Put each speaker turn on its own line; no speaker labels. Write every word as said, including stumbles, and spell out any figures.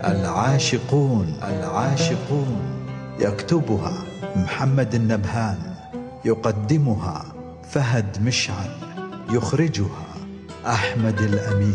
العاشقون العاشقون يكتبها محمد النبهان، يقدمها فهد مشعل، يخرجها أحمد الأمين.